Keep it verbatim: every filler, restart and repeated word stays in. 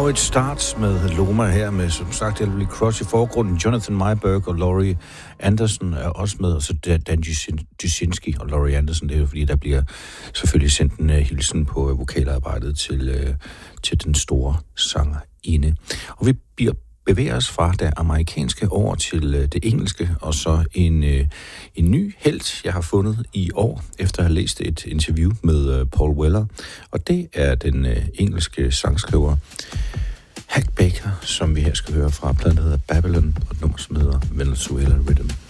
How It Starts med Loma her med, som sagt, Elvis Crush i forgrunden. Jonathan Meyerberg og Laurie Anderson er også med, og så Dan Dusinski og Laurie Anderson. Det er jo fordi, der bliver selvfølgelig sendt en uh, hilsen på uh, vokalarbejdet til, uh, til den store sangerinde. Og vi bliver bevæger os fra det amerikanske over til uh, det engelske, og så en, uh, en ny helt, jeg har fundet i år, efter at have læst et interview med uh, Paul Weller. Og det er den uh, engelske sangskriver Hack Baker, som vi her skal høre fra pladen, der hedder Babylon, og et nummer, som hedder Venezuela Rhythm.